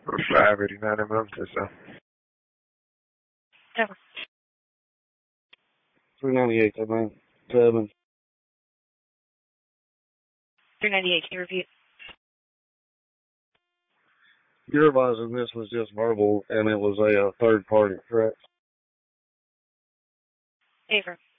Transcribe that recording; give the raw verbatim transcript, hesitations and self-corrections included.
Or five eighty-nine in Memphis, so. Over. three ninety-eight, I mean, seven. three ninety-eight, can you repeat? You're realizing this was just verbal and it was a uh, third party, correct? Over.